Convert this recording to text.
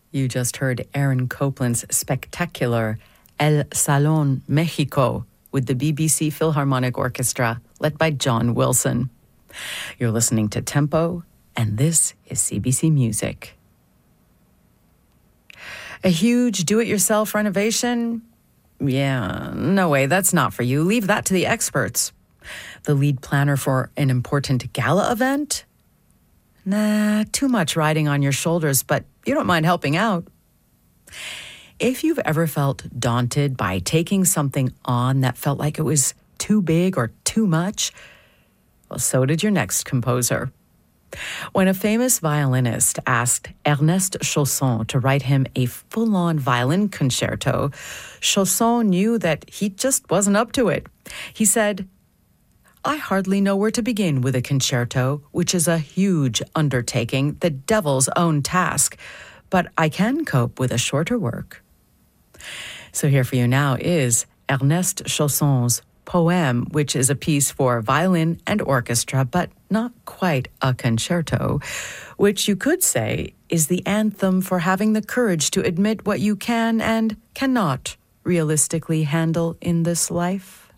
You just heard Aaron Copland's spectacular El Salón Mexico with the BBC Philharmonic Orchestra, led by John Wilson. You're listening to Tempo, and this is CBC Music. A huge do-it-yourself renovation? Yeah, no way, that's not for you. Leave that to the experts. The lead planner for an important gala event? Nah, too much riding on your shoulders, but you don't mind helping out. If you've ever felt daunted by taking something on that felt like it was too big or too much, well, so did your next composer. When a famous violinist asked Ernest Chausson to write him a full-on violin concerto, Chausson knew that he just wasn't up to it. He said, "I hardly know where to begin with a concerto, which is a huge undertaking, the devil's own task, but I can cope with a shorter work." So here for you now is Ernest Chausson's Poème, which is a piece for violin and orchestra, but not quite a concerto, which you could say is the anthem for having the courage to admit what you can and cannot realistically handle in this life.